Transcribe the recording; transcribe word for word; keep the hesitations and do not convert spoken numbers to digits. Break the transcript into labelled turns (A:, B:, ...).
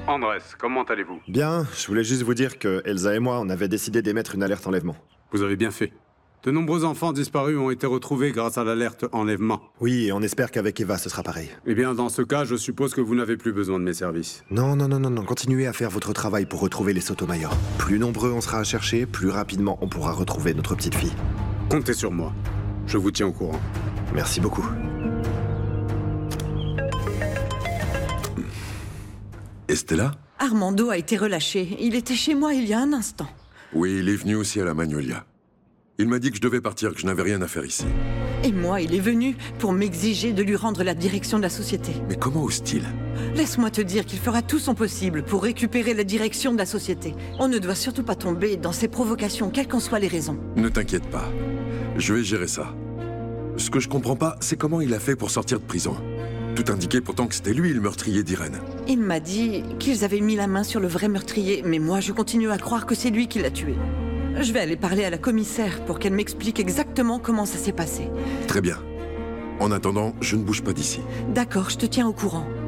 A: Andrés, comment allez-vous?
B: Bien, je voulais juste vous dire que Elsa et moi, on avait décidé d'émettre une alerte enlèvement.
A: Vous avez bien fait. De nombreux enfants disparus ont été retrouvés grâce à l'alerte enlèvement.
B: Oui, et on espère qu'avec Eva, ce sera pareil.
A: Eh bien, dans ce cas, je suppose que vous n'avez plus besoin de mes services.
B: Non, non, non, non, non, continuez à faire votre travail pour retrouver les Sotomayor. Plus nombreux on sera à chercher, plus rapidement on pourra retrouver notre petite fille.
A: Comptez sur moi. Je vous tiens au courant.
B: Merci beaucoup.
C: Estella?
D: Armando a été relâché. Il était chez moi il y a un instant.
C: Oui, il est venu aussi à la Magnolia. Il m'a dit que je devais partir, que je n'avais rien à faire ici.
D: Et moi, il est venu pour m'exiger de lui rendre la direction de la société.
C: Mais comment ose-t-il?
D: Laisse-moi te dire qu'il fera tout son possible pour récupérer la direction de la société. On ne doit surtout pas tomber dans ses provocations, quelles qu'en soient les raisons.
C: Ne t'inquiète pas. Je vais gérer ça. Ce que je comprends pas, c'est comment il a fait pour sortir de prison. Tout indiquait pourtant que c'était lui le meurtrier d'Irène.
D: Il m'a dit qu'ils avaient mis la main sur le vrai meurtrier, mais moi je continue à croire que c'est lui qui l'a tué. Je vais aller parler à la commissaire pour qu'elle m'explique exactement comment ça s'est passé.
C: Très bien. En attendant, je ne bouge pas d'ici.
D: D'accord, je te tiens au courant.